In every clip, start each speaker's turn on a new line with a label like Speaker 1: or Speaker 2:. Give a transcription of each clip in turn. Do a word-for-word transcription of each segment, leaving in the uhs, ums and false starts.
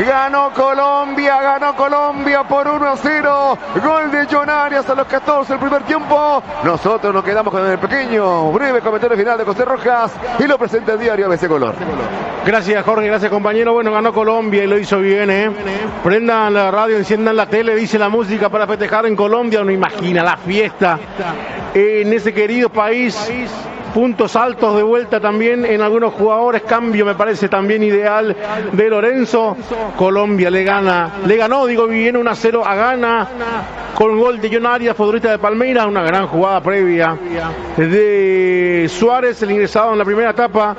Speaker 1: Ganó Colombia, ganó Colombia por uno a cero. Gol de John Arias a los catorce del primer tiempo. Nosotros nos quedamos con el pequeño, breve comentario final de José Rojas y lo presenta el diario A B C Color.
Speaker 2: Gracias, Jorge, gracias, compañero. Bueno, ganó Colombia y lo hizo bien, ¿eh? Prendan la radio, enciendan la tele, dice la música para festejar en Colombia. Uno imagina la fiesta en ese querido país. Puntos altos de vuelta también en algunos jugadores. Cambio me parece también ideal de Lorenzo. Colombia le gana, le ganó, digo bien, uno a cero a Ghana con gol de John Arias, futbolista de Palmeiras. Una gran jugada previa de Suárez, el ingresado en la primera etapa.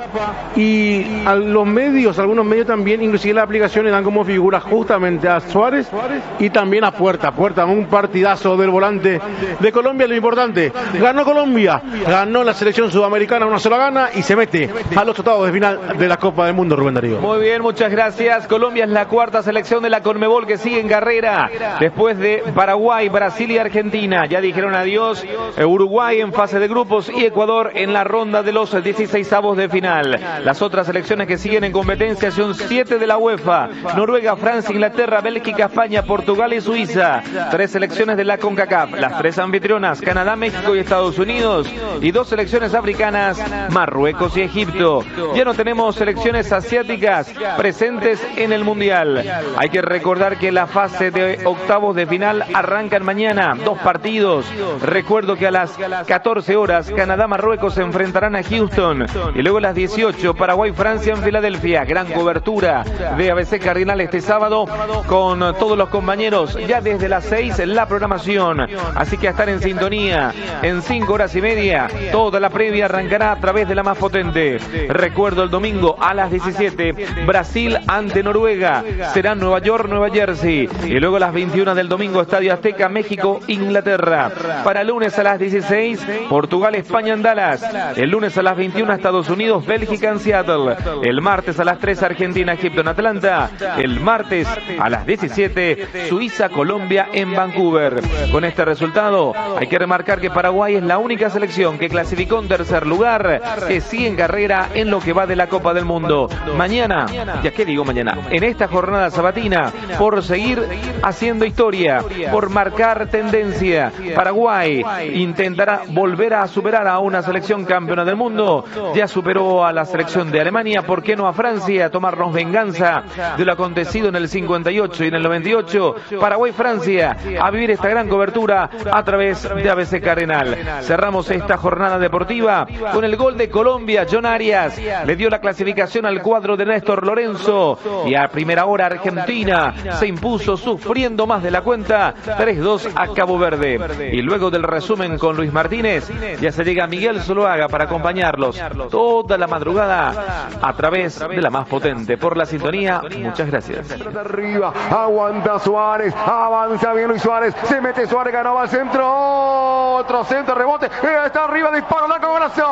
Speaker 2: Y a los medios, algunos medios también, inclusive las aplicaciones dan como figura justamente a Suárez y también a Puerta. Puerta, un partidazo del volante de Colombia. Lo importante, ganó Colombia, ganó la selección sudamericana. Sudamericana, una sola gana y se mete a los octavos de final de la Copa del Mundo, Rubén Darío.
Speaker 3: Muy bien, muchas gracias. Colombia es la cuarta selección de la Conmebol que sigue en carrera después de Paraguay, Brasil y Argentina. Ya dijeron adiós Uruguay en fase de grupos y Ecuador en la ronda de los dieciseisavos de final. Las otras selecciones que siguen en competencia son siete de la UEFA: Noruega, Francia, Inglaterra, Bélgica, España, Portugal y Suiza. Tres selecciones de la CONCACAF, las tres anfitrionas, Canadá, México y Estados Unidos, y dos selecciones africanas, Marruecos y Egipto. Ya no tenemos selecciones asiáticas presentes en el Mundial. Hay que recordar que la fase de octavos de final arrancan mañana, dos partidos. Recuerdo que a las catorce horas Canadá, Marruecos se enfrentarán a Houston y luego a las dieciocho Paraguay, Francia en Filadelfia. Gran cobertura de A B C Cardinal este sábado con todos los compañeros ya desde las seis en la programación. Así que a estar en sintonía. En cinco horas y media toda la previa arrancará a través de la más potente. Recuerdo el domingo a las diecisiete, Brasil ante Noruega. Será Nueva York, Nueva Jersey. Y luego a las veintiuna del domingo, Estadio Azteca, México, Inglaterra. Para el lunes a las dieciséis, Portugal, España en Dallas. El lunes a las veintiuna, Estados Unidos, Bélgica en Seattle. El martes a las tres, Argentina, Egipto en Atlanta. El martes a las diecisiete, Suiza, Colombia en Vancouver. Con este resultado, hay que remarcar que Paraguay es la única selección que clasificó en tercer lugar, que sigue en carrera en lo que va de la Copa del Mundo. Mañana, ya qué digo mañana, en esta jornada sabatina, por seguir haciendo historia, por marcar tendencia, Paraguay intentará volver a superar a una selección campeona del mundo. Ya superó a la selección de Alemania, ¿por qué no a Francia? Tomarnos venganza de lo acontecido en el cincuenta y ocho y en el noventa y ocho. Paraguay-Francia, a vivir esta gran cobertura a través de A B C Cardinal. Cerramos esta jornada deportiva con el gol de Colombia. John Arias le dio la clasificación al cuadro de Néstor Lorenzo y a primera hora Argentina se impuso sufriendo más de la cuenta tres dos a Cabo Verde. Y luego del resumen con Luis Martínez ya se llega Miguel Zuluaga para acompañarlos toda la madrugada a través de la más potente. Por la sintonía, muchas gracias.
Speaker 1: Arriba, aguanta Suárez, avanza bien Luis Suárez, se mete Suárez, ganaba al centro, otro centro, rebote, está arriba, disparo, blanco, golazo.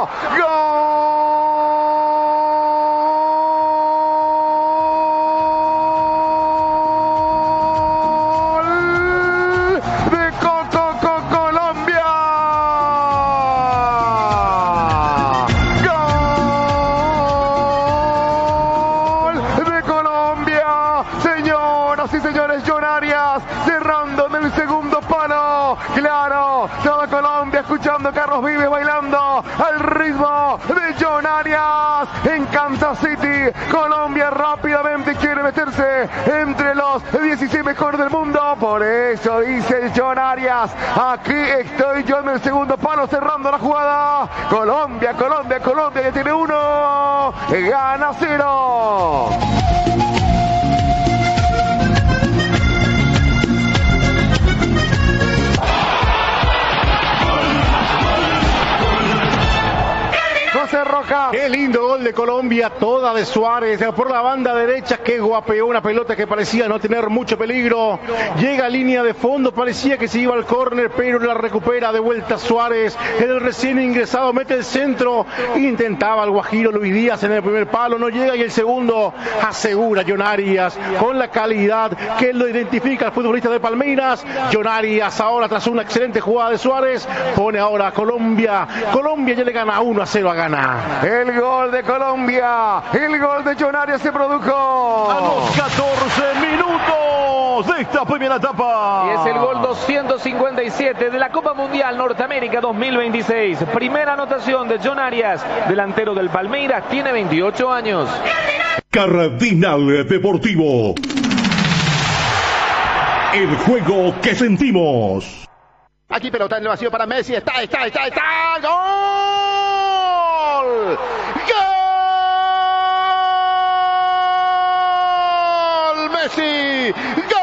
Speaker 1: ¡Gol de Coco con Colombia! ¡Gol de Colombia! Señoras y señores, John Arias cerrando en el segundo palo. Claro, toda Colombia escuchando a Carlos Vives bailando al ritmo de John Arias en Kansas City. Colombia rápidamente quiere meterse entre los dieciséis mejores del mundo. Por eso dice John Arias, aquí estoy yo en el segundo palo cerrando la jugada. Colombia, Colombia, Colombia ya tiene uno, gana cero. José Rojas.
Speaker 2: Qué lindo gol de Colombia, toda de Suárez, por la banda derecha, que guapeó una pelota que parecía no tener mucho peligro. Llega a línea de fondo, parecía que se iba al córner, pero la recupera de vuelta Suárez. El recién ingresado mete el centro, intentaba el guajiro Luis Díaz en el primer palo, no llega, y el segundo asegura John Arias con la calidad que lo identifica al futbolista de Palmeiras. John Arias ahora, tras una excelente jugada de Suárez, pone ahora a Colombia. Colombia ya le gana uno a cero a Ghana.
Speaker 1: El gol de Colombia, el gol de John Arias se produjo
Speaker 2: a los catorce mil.
Speaker 4: de esta primera etapa.
Speaker 3: Y es el gol doscientos cincuenta y siete de la Copa Mundial Norteamérica dos mil veintiséis. Primera anotación de John Arias, delantero del Palmeiras, tiene veintiocho años.
Speaker 4: Cardinal Deportivo. El juego que sentimos.
Speaker 1: Aquí pelota en el vacío para Messi. Está, está, está, está. ¡Gol! ¡Gol! Messi. ¡Gol!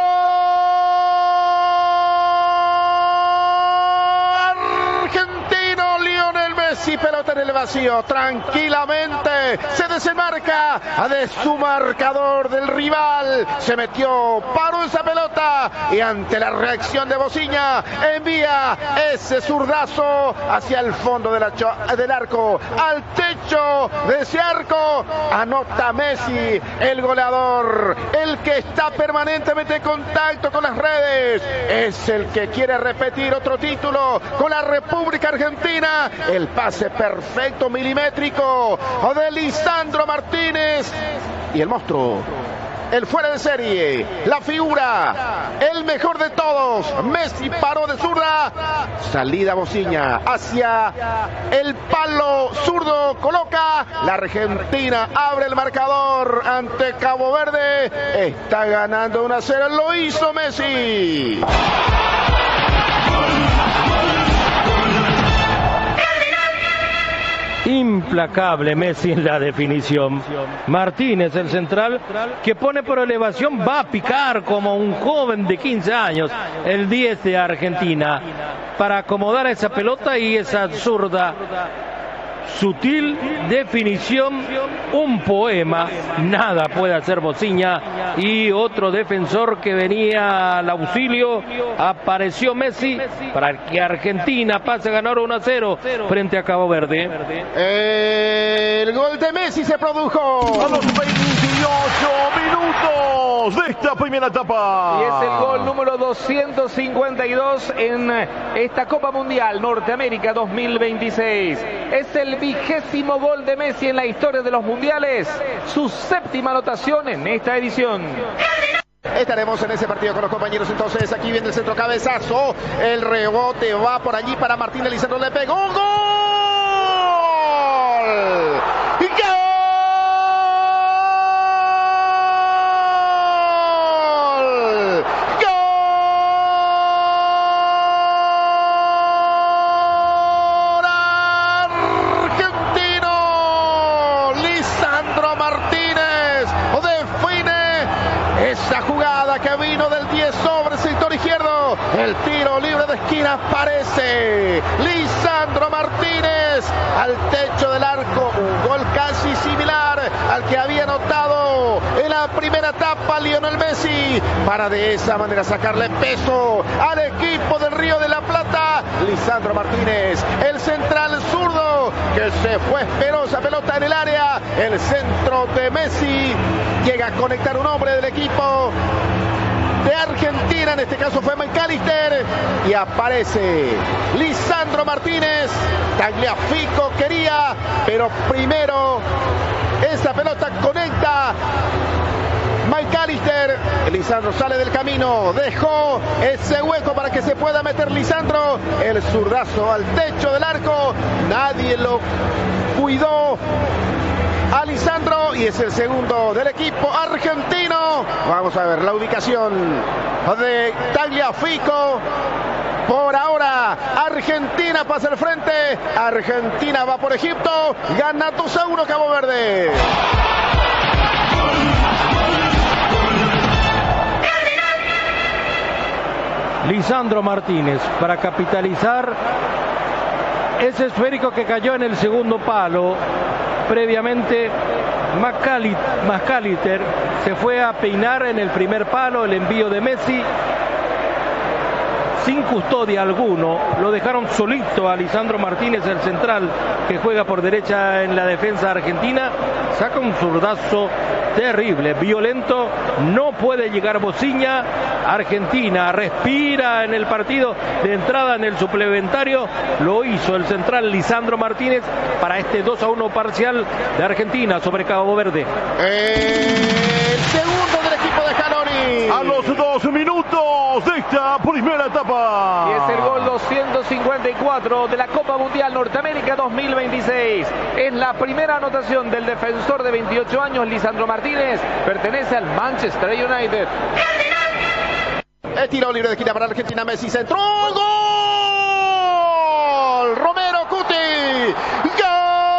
Speaker 1: Argentino Lionel Messi. Pelota en el vacío. Tranquilamente se desembarca de su marcador del rival. Se metió, paró esa pelota y ante la reacción de Bociña envía ese zurdazo hacia el fondo del, del arco, al techo de ese arco. Anota Messi, el goleador, el que está permanentemente en contacto con las redes. Es el que quiere repetir otro título con la República Argentina. El pase perfecto, milimétrico de Lisandro Martínez y el monstruo, el fuera de serie, la figura, el mejor de todos. Messi paró de zurda, salida Bociña hacia el palo zurdo, coloca. La Argentina abre el marcador ante Cabo Verde. Está ganando uno a cero, lo hizo Messi.
Speaker 5: Implacable Messi en la definición. Martínez, el central, que pone por elevación, va a picar como un joven de quince años, el diez de Argentina, para acomodar esa pelota y esa zurda. Sutil definición, un poema, nada puede hacer Bociña, y otro defensor que venía al auxilio, apareció Messi para que Argentina pase a ganar uno a cero frente a Cabo Verde.
Speaker 1: El gol de Messi se produjo
Speaker 4: A los veintiocho minutos de esta primera etapa.
Speaker 3: Y es el gol número doscientos cincuenta y dos en esta Copa Mundial Norteamérica dos mil veintiséis. Es el vigésimo gol de Messi en la historia de los mundiales, su séptima anotación en esta edición.
Speaker 1: Estaremos en ese partido con los compañeros. Entonces aquí viene el centro, cabezazo, el rebote va por allí para Martínez. Lisandro le pegó un gol. ¡Gol! Esa jugada que vino del diez sobre el sector izquierdo, el tiro libre de esquina, aparece Lisandro Martínez al techo del arco, un gol casi similar al que había anotado en la primera etapa Lionel Messi, para de esa manera sacarle peso al equipo del Río de la Plata. Lisandro Martínez, el central zurdo que se fue, esperó esa pelota en el área, el centro de Messi, llega a conectar un hombre del equipo de Argentina, en este caso fue McAllister, y aparece Lisandro Martínez. Tagliafico quería, pero primero esa pelota conecta McAllister. Lisandro sale del camino, dejó ese hueco para que se pueda meter Lisandro, el zurdazo al techo del arco, nadie lo cuidó a Lisandro, y es el segundo del equipo argentino. Vamos a ver la ubicación de Tagliafico. Por ahora Argentina pasa al frente, Argentina va por Egipto, gana dos a uno Cabo Verde.
Speaker 5: Lisandro Martínez para capitalizar ese esférico que cayó en el segundo palo. Previamente McAllister se fue a peinar en el primer palo, el envío de Messi sin custodia alguno, lo dejaron solito a Lisandro Martínez, el central que juega por derecha en la defensa argentina, saca un zurdazo terrible, violento, no puede llegar Bociña. Argentina respira en el partido, de entrada en el suplementario lo hizo el central Lisandro Martínez para este dos a uno parcial de Argentina sobre Cabo Verde.
Speaker 1: El segundo del equipo de Scaloni.
Speaker 4: A los dos minutos esta primera etapa.
Speaker 3: Y es el gol doscientos cincuenta y cuatro de la Copa Mundial Norteamérica dos mil veintiséis. Es la primera anotación del defensor de veintiocho años, Lisandro Martínez. Pertenece al Manchester United.
Speaker 6: El tiro libre de esquina para Argentina. Messi centró. ¡Gol! Romero Cuti. ¡Gol!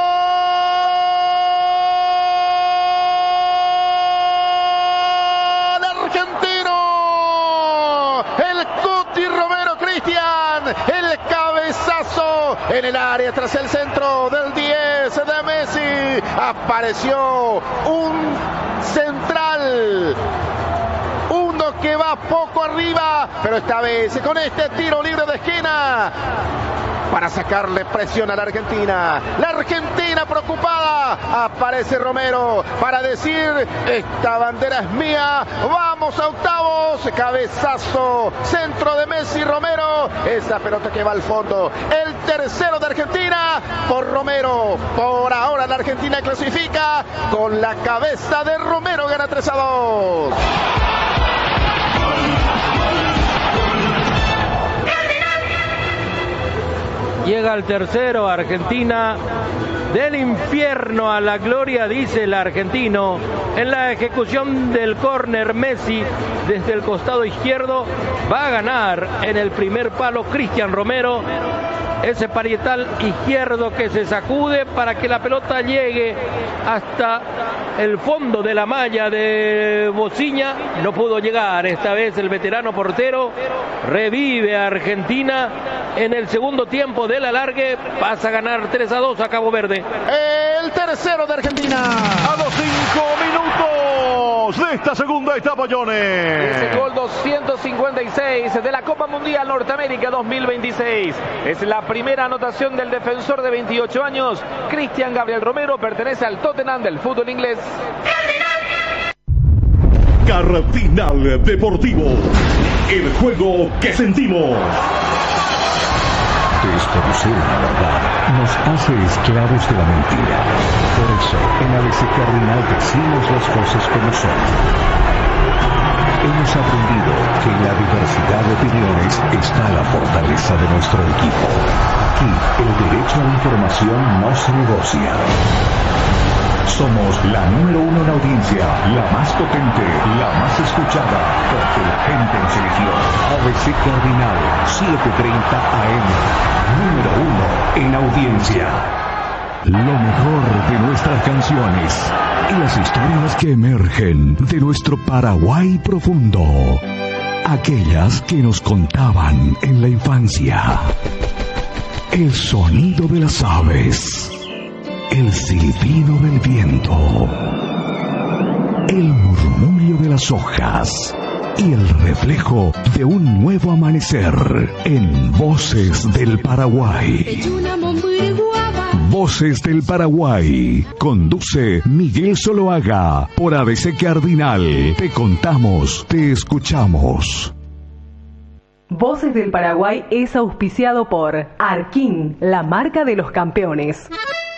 Speaker 6: Argentino. El Cuti Romero Cristian. El cabezazo en el área tras el centro del diez de Messi. Apareció un central. Uno que va poco arriba, pero esta vez con este tiro libre de esquina para sacarle presión a la Argentina. La Argentina preocupada. Aparece Romero para decir: esta bandera es mía. Vamos a octavos. Cabezazo, centro de Messi. Romero, esa pelota que va al fondo. El tercero de Argentina por Romero. Por ahora la Argentina clasifica con la cabeza de Romero. Gana tres a dos.
Speaker 5: Llega el tercero, Argentina. Del infierno a la gloria, dice el argentino. En la ejecución del córner, Messi desde el costado izquierdo va a ganar en el primer palo Cristian Romero. Ese parietal izquierdo que se sacude para que la pelota llegue hasta el fondo de la malla de Bociña. No pudo llegar esta vez el veterano portero. Revive a Argentina en el segundo tiempo del alargue. Pasa a ganar tres a dos a Cabo Verde.
Speaker 6: El tercero de Argentina.
Speaker 4: A los cinco minutos de esta segunda etapa, Johnny.
Speaker 3: Es el gol doscientos cincuenta y seis de la Copa Mundial Norteamérica dos mil veintiséis. Es la primera anotación del defensor de veintiocho años, Cristian Gabriel Romero. Pertenece al Tottenham del fútbol inglés.
Speaker 7: Cardinal Deportivo, el juego que sentimos.
Speaker 8: Desconocer la verdad nos hace esclavos de la mentira. Por eso, en A B C Cardinal decimos las cosas como son. Hemos aprendido que en la diversidad de opiniones está la fortaleza de nuestro equipo. Aquí, el derecho a la información no se negocia. Somos la número uno en audiencia, la más potente, la más escuchada, porque la gente nos eligió. A B C Cardinal, siete treinta A M, número uno en audiencia. Lo mejor de nuestras canciones y las historias que emergen de nuestro Paraguay profundo. Aquellas que nos contaban en la infancia. El sonido de las aves. El silbido del viento, el murmullo de las hojas y el reflejo de un nuevo amanecer en Voces del Paraguay. Voces del Paraguay. Conduce Miguel Zuluaga por A B C Cardinal. Te contamos, te escuchamos.
Speaker 9: Voces del Paraguay es auspiciado por Arquín, la marca de los campeones.